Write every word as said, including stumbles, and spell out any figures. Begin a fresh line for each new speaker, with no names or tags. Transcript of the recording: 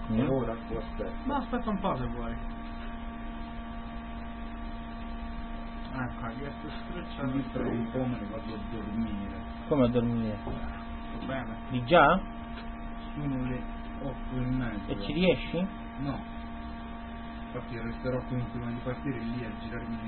E ora tu aspetta.
Ma aspetta un po' se vuoi. Ecco, hai chiesto strecciato.
Mi tra un po' me ne vado a dormire.
Come a dormire?
Va bene.
Di già?
Sono le otto e mezza.
E ci riesci?
No. Infatti resterò comunque prima di partire lì a girarmi